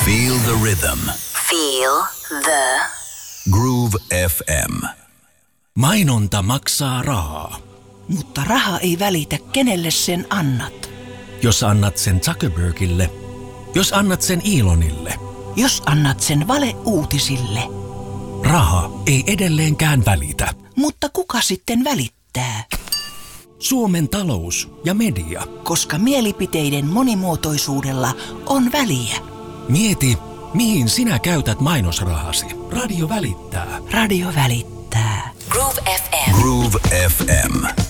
Feel the rhythm. Feel the Groove FM. Mainonta maksaa rahaa. Mutta raha ei välitä, kenelle sen annat. Jos annat sen Zuckerbergille, jos annat sen Elonille, Jos annat sen valeuutisille. raha ei edelleenkään välitä. Mutta kuka sitten välittää? Suomen talous ja media. Koska mielipiteiden monimuotoisuudella on väliä. Mieti, mihin sinä käytät mainosrahasi. Radio välittää. Radio välittää. Groove FM. Groove FM.